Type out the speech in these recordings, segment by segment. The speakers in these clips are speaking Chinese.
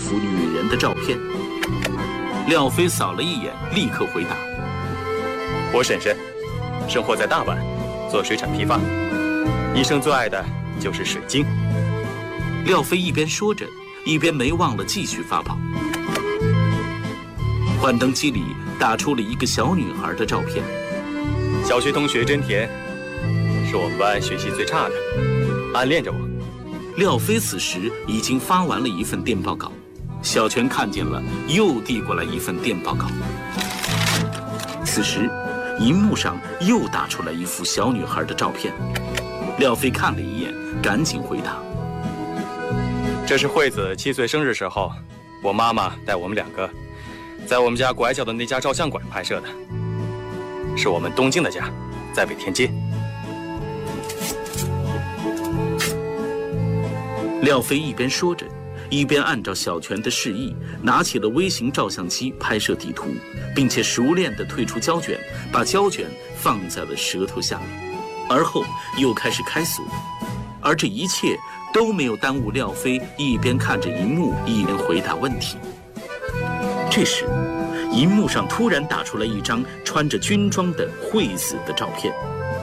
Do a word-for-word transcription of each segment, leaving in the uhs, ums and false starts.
幅女人的照片。廖飞扫了一眼，立刻回答：“ 我婶婶，生活在大阪，做水产批发，一生最爱的就是水晶。” 廖飞一边说着，一边没忘了继续发跑。幻灯机里打出了一个小女孩的照片。 小学同学真甜，是我们班学习最差的，暗恋着我。 廖飞此时已经发完了一份电报稿，小泉看见了，又递过来一份电报稿。此时，荧幕上又打出来一幅小女孩的照片。廖飞看了一眼，赶紧回答：“ 这是惠子七岁生日时候，我妈妈带我们两个，在我们家拐角的那家照相馆拍摄的，是我们东京的家，在北天街。” 廖飞一边说着，一边按照小泉的示意，拿起了微型照相机拍摄地图，并且熟练地退出胶卷，把胶卷放在了舌头下面，而后又开始开锁。而这一切都没有耽误廖飞一边看着荧幕，一边回答问题。这时，荧幕上突然打出来一张穿着军装的惠子的照片。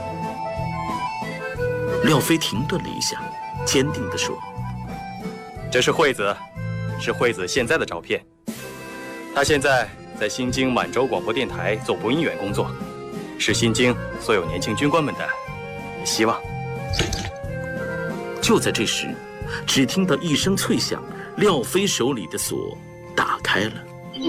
廖飞停顿了一下，坚定地说：“ 这是惠子，是惠子现在的照片。她现在在新京满洲广播电台做播音员工作，是新京所有年轻军官们的希望。” 就在这时，只听到一声脆响，廖飞手里的锁打开了。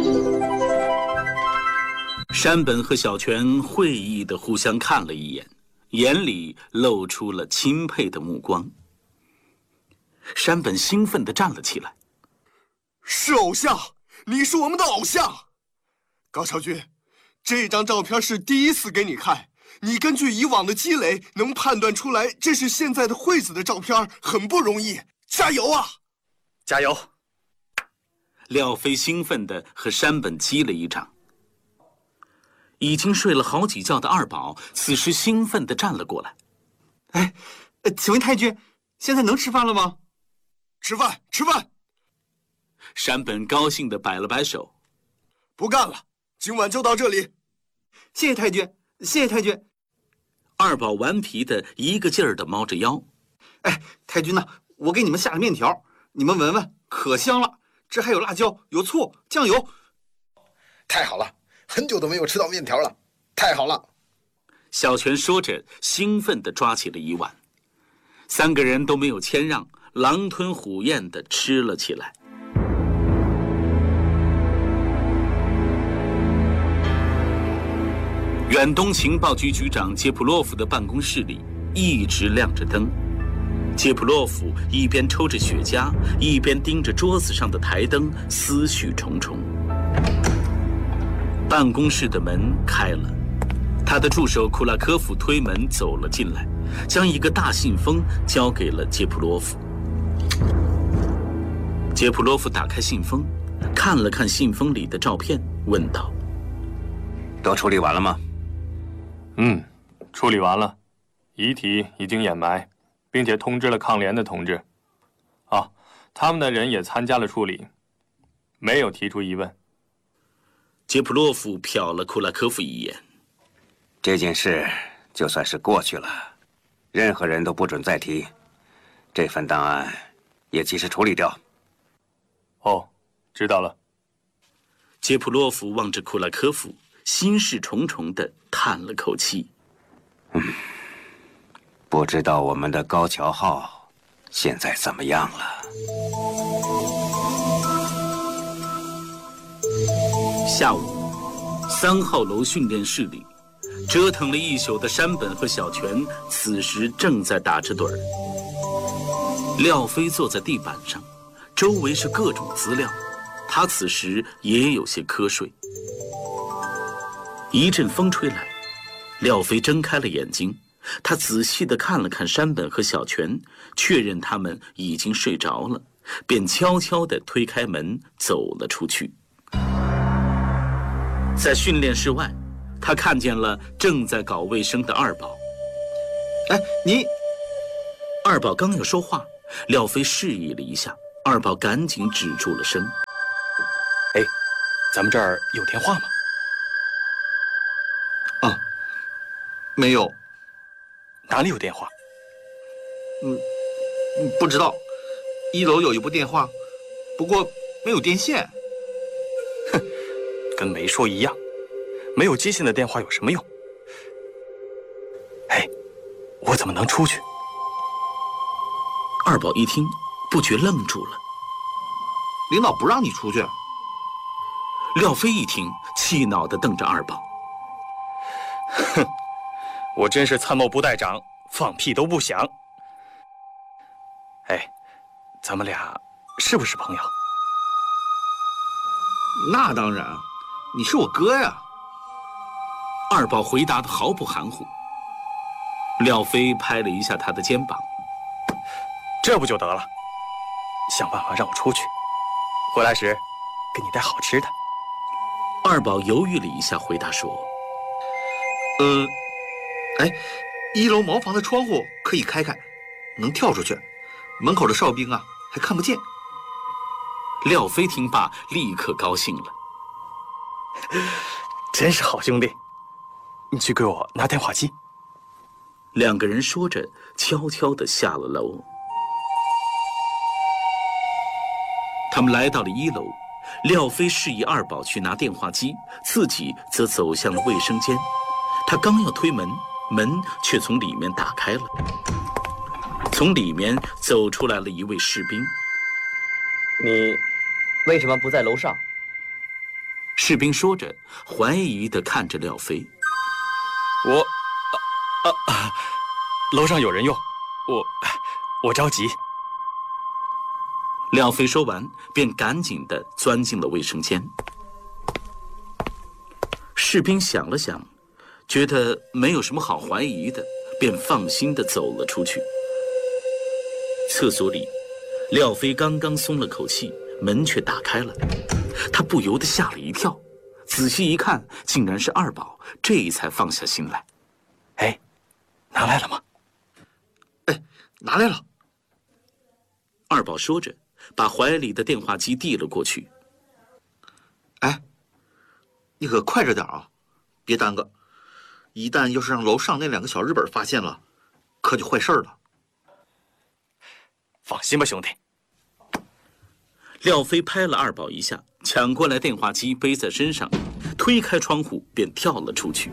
山本和小泉会意地互相看了一眼，眼里露出了钦佩的目光。山本兴奋地站了起来：“ 是偶像，你是我们的偶像！高桥君，这张照片是第一次给你看，你根据以往的积累，能判断出来这是现在的惠子的照片，很不容易，加油啊！”“ 加油！” 廖飞兴奋地和山本击了一掌。已经睡了好几觉的二宝此时兴奋地站了过来：“ 哎，请问太君，现在能吃饭了吗？”“ 吃饭，吃饭！” 山本高兴地摆了摆手：“ 不干了，今晚就到这里。”“ 谢谢太君，谢谢太君。” 二宝顽皮地一个劲儿地猫着腰：“ 哎，太君呐，我给你们下了面条，你们闻闻，可香了。这还有辣椒，有醋，酱油。”“ 太好了，很久都没有吃到面条了，太好了！” 小泉说着，兴奋地抓起了一碗。三个人都没有谦让，狼吞虎咽地吃了起来。远东情报局局长杰普洛夫的办公室里一直亮着灯。杰普洛夫一边抽着雪茄，一边盯着桌子上的台灯，思绪重重。办公室的门开了，他的助手库拉科夫推门走了进来，将一个大信封交给了杰普洛夫。杰普洛夫打开信封，看了看信封里的照片，问道：“ 都处理完了吗？”“ 嗯，处理完了，遗体已经掩埋，并且通知了抗联的同志。啊，他们的人也参加了处理，没有提出疑问。” 杰普洛夫瞟了库拉科夫一眼：“ 这件事就算是过去了，任何人都不准再提。这份档案也及时处理掉。”“ 哦，知道了。” 杰普洛夫望着库拉科夫，心事重重地叹了口气：“ 嗯，不知道我们的高桥号现在怎么样了？” 下午，三号楼训练室里，折腾了一宿的山本和小泉此时正在打着盹儿。廖飞坐在地板上，周围是各种资料，他此时也有些瞌睡。一阵风吹来，廖飞睁开了眼睛，他仔细地看了看山本和小泉，确认他们已经睡着了，便悄悄地推开门走了出去。在训练室外，他看见了正在搞卫生的二宝。 “哎，你……” 二宝刚要说话，廖飞示意了一下，二宝赶紧止住了声。 哎，咱们这儿有电话吗？ 啊，没有。 哪里有电话？ 嗯，不知道。一楼有一部电话，不过没有电线。 哼，跟没说一样。没有接线的电话有什么用？哎，我怎么能出去？ 二宝一听，不觉愣住了。 领导不让你出去。 廖飞一听，气恼地瞪着二宝。 哼，我真是参谋部队长，放屁都不响。哎，咱们俩是不是朋友？ 那当然，你是我哥呀。 二宝回答得毫不含糊。廖飞拍了一下他的肩膀。 这不就得了？想办法让我出去，回来时给你带好吃的。 二宝犹豫了一下，回答说：“ 呃，哎，一楼茅房的窗户可以开开，能跳出去。门口的哨兵啊，还看不见。” 廖飞听罢，立刻高兴了。 真是好兄弟，你去给我拿电话机。 两个人说着，悄悄地下了楼。他们来到了一楼，廖飞示意二宝去拿电话机，自己则走向了卫生间。他刚要推门，门却从里面打开了，从里面走出来了一位士兵。 你为什么不在楼上？ 士兵说着，怀疑地看着廖飞。 我，啊啊，楼上有人用，我，我着急。 廖飞说完，便赶紧地钻进了卫生间。士兵想了想，觉得没有什么好怀疑的，便放心地走了出去。厕所里，廖飞刚刚松了口气，门却打开了，他不由得吓了一跳，仔细一看，竟然是二宝，这才放下心来。 哎，拿来了吗？ 哎，拿来了。 二宝说着，把怀里的电话机递了过去。 哎，你可快着点啊，别耽搁。一旦要是让楼上那两个小日本发现了，可就坏事了。 放心吧，兄弟。 廖飞拍了二宝一下，抢过来电话机背在身上，推开窗户便跳了出去。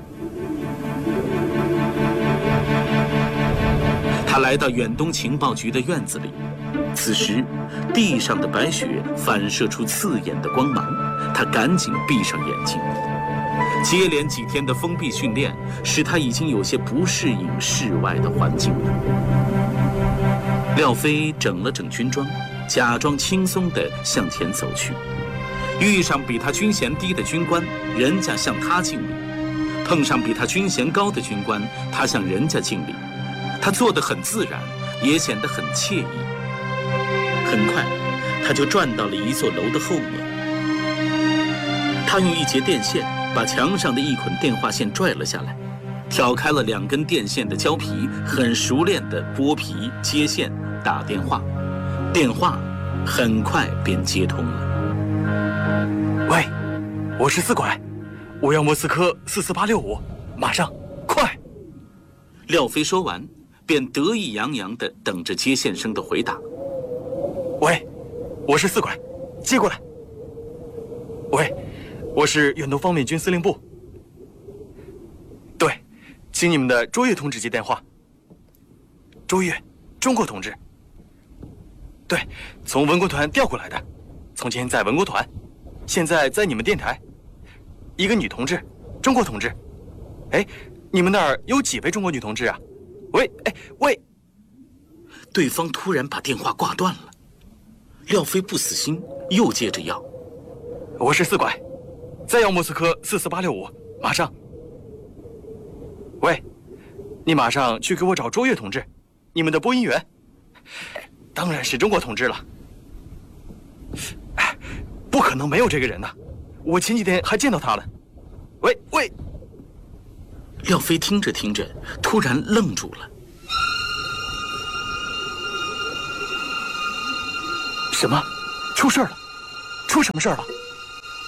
他来到远东情报局的院子里，此时地上的白雪反射出刺眼的光芒，他赶紧闭上眼睛。接连几天的封闭训练使他已经有些不适应室外的环境了。廖飞整了整军装，假装轻松地向前走去，遇上比他军衔低的军官，人家向他敬礼；碰上比他军衔高的军官，他向人家敬礼。他做得很自然，也显得很惬意。很快，他就转到了一座楼的后面。他用一节电线把墙上的一捆电话线拽了下来，挑开了两根电线的胶皮，很熟练地剥皮、接线、打电话。电话很快便接通了。 喂，我是四拐，我要莫斯科四四八六五，马上，快！ 廖飞说完，便得意洋洋地等着接线生的回答。 喂，我是四拐，接过来。喂，我是远东方面军司令部。对，请你们的卓越同志接电话。卓越，中国同志。对，从文工团调过来的，从前在文工团，现在在你们电台。一个女同志，中国同志。哎，你们那儿有几位中国女同志啊？喂，哎喂！ 对方突然把电话挂断了。廖飞不死心，又接着要。 我是四拐，再要莫斯科四四八六五，马上。喂，你马上去给我找卓越同志，你们的播音员。当然是中国同志了。哎，不可能没有这个人呢，我前几天还见到他了。喂喂！ 廖飞听着听着，突然愣住了。 什么？出事了？出什么事了？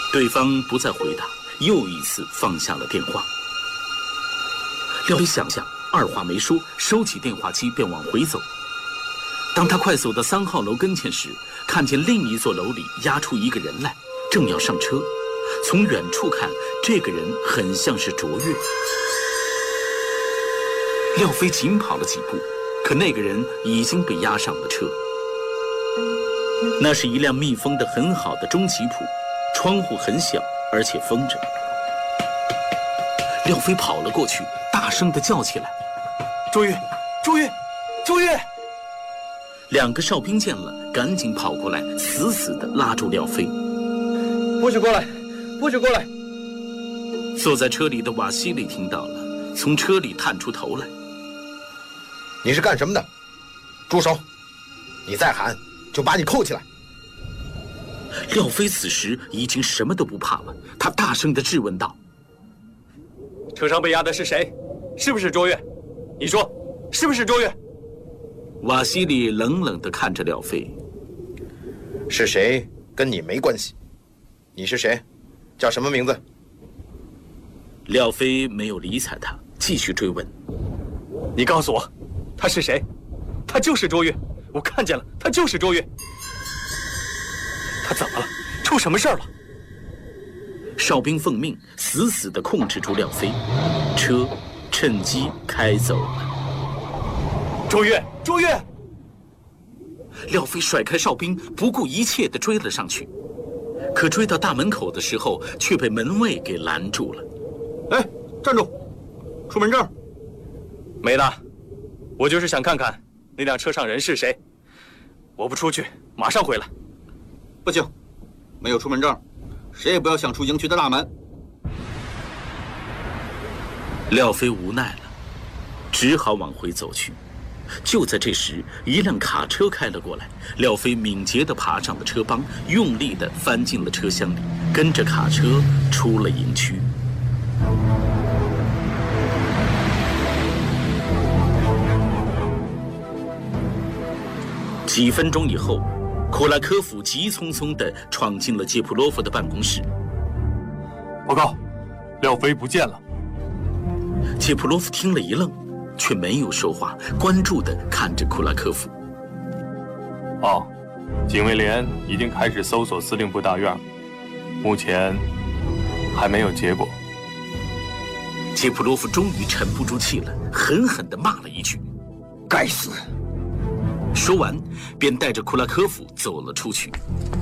对方不再回答，又一次放下了电话。廖飞想想，二话没说，收起电话机便往回走。当他快走到三号楼跟前时，看见另一座楼里压出一个人来，正要上车。从远处看，这个人很像是卓越。廖飞紧跑了几步，可那个人已经被押上了车。那是一辆密封得很好的中吉普，窗户很小，而且封着。廖飞跑了过去，大声地叫起来：“ 卓越，卓越，卓越！” 两个哨兵见了，赶紧跑过来，死死地拉住廖飞：“ 不许过来，不许过来！” 坐在车里的瓦西里听到了，从车里探出头来：“ 你是干什么的？住手！你再喊，就把你扣起来！” 廖飞此时已经什么都不怕了，他大声地质问道：“ 车上被押的是谁？是不是卓越？你说，是不是卓越？” 瓦西里冷冷地看着廖飞：“ 是谁跟你没关系。你是谁？叫什么名字？” 廖飞没有理睬他，继续追问：“ 你告诉我，他是谁？他就是卓越，我看见了，他就是卓越。他怎么了？出什么事儿了？” 哨兵奉命，死死地控制住廖飞，车趁机开走了。 卓越，卓越！ 廖飞甩开哨兵，不顾一切地追了上去。可追到大门口的时候，却被门卫给拦住了。 “哎，站住！出门证。”“ 没的，我就是想看看那辆车上人是谁。我不出去，马上回来。”“ 不行，没有出门证，谁也不要想出营区的大门。” 廖飞无奈了，只好往回走去。就在这时，一辆卡车开了过来，廖飞敏捷地爬上了车帮，用力地翻进了车厢里，跟着卡车出了营区。几分钟以后，库拉科夫急匆匆地闯进了杰普洛夫的办公室。 报告，廖飞不见了。 杰普洛夫听了一愣，却没有说话，关注地看着库拉科夫。 哦，警卫连已经开始搜索司令部大院，目前还没有结果。 杰普洛夫终于沉不住气了，狠狠地骂了一句：“ 该死！” 说完，便带着库拉科夫走了出去。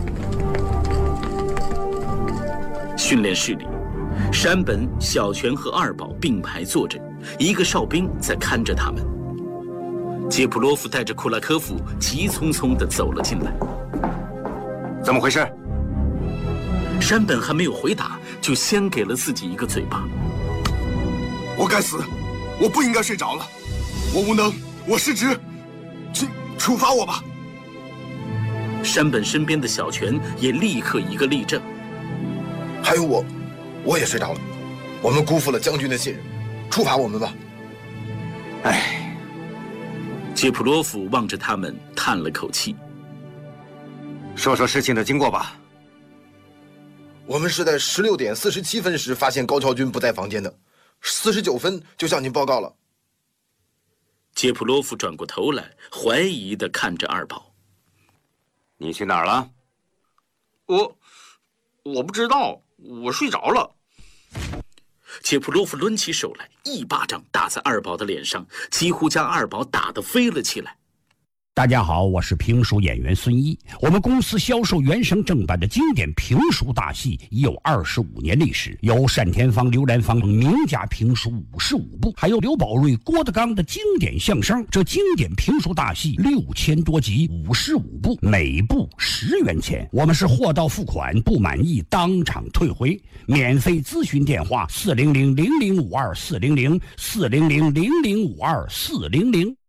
训练室里，山本、小泉和二宝并排坐着，一个哨兵在看着他们。杰普洛夫带着库拉科夫急匆匆地走了进来。 怎么回事？ 山本还没有回答，就先给了自己一个嘴巴。 我该死，我不应该睡着了，我无能，我失职，请处罚我吧。 山本身边的小泉也立刻一个立正。 还有我，我也睡着了，我们辜负了将军的信任，处罚我们吧。 唉， 杰普洛夫望着他们叹了口气。 说说事情的经过吧。 我们是在十六点四十七分时发现高桥君不在房间的，四十九分就向您报告了。 杰普洛夫转过头来，怀疑地看着二宝。 你去哪儿了？ 我，我不知道，我睡着了。 杰普洛夫抡起手来，一巴掌打在二宝的脸上，几乎将二宝打得飞了起来。 大家好，我是评书演员孙一。我们公司销售原声正版的经典评书大戏已有二十五年历史，有单田芳、刘兰芳名家评书五十五部，还有刘宝瑞、郭德纲的经典相声。这经典评书大戏六千多集，五十五部，每部十元钱。我们是货到付款，不满意当场退回。免费咨询电话：四零零零零五二四零零四零零零零五二四零零。